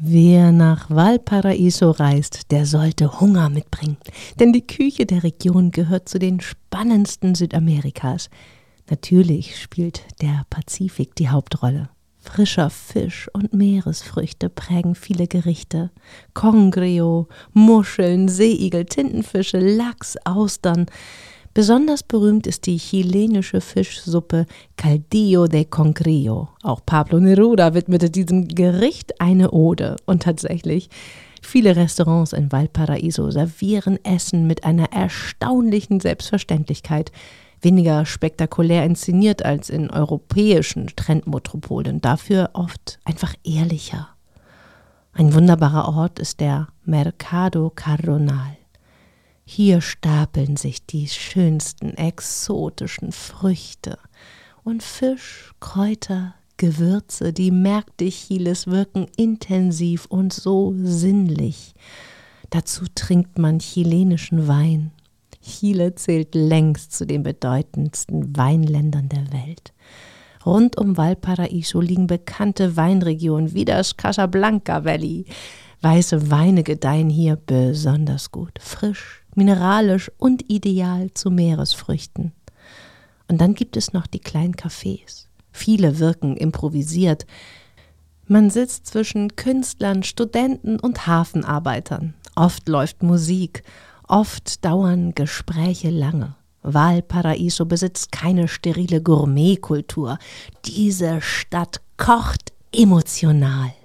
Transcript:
Wer nach Valparaíso reist, der sollte Hunger mitbringen, denn die Küche der Region gehört zu den spannendsten Südamerikas. Natürlich spielt der Pazifik die Hauptrolle. Frischer Fisch und Meeresfrüchte prägen viele Gerichte. Congrio, Muscheln, Seeigel, Tintenfische, Lachs, Austern. Besonders berühmt ist die chilenische Fischsuppe Caldillo de Congrio. Auch Pablo Neruda widmete diesem Gericht eine Ode. Und tatsächlich, viele Restaurants in Valparaíso servieren Essen mit einer erstaunlichen Selbstverständlichkeit. Weniger spektakulär inszeniert als in europäischen Trendmetropolen, dafür oft einfach ehrlicher. Ein wunderbarer Ort ist der Mercado Cardonal. Hier stapeln sich die schönsten exotischen Früchte und Fisch, Kräuter, Gewürze. Die Märkte Chiles wirken intensiv und so sinnlich. Dazu trinkt man chilenischen Wein. Chile zählt längst zu den bedeutendsten Weinländern der Welt. Rund um Valparaíso liegen bekannte Weinregionen wie das Casablanca Valley. Weiße Weine gedeihen hier besonders gut, frisch, mineralisch und ideal zu Meeresfrüchten. Und dann gibt es noch die kleinen Cafés. Viele wirken improvisiert. Man sitzt zwischen Künstlern, Studenten und Hafenarbeitern. Oft läuft Musik, oft dauern Gespräche lange. Valparaíso besitzt keine sterile Gourmetkultur. Diese Stadt kocht emotional.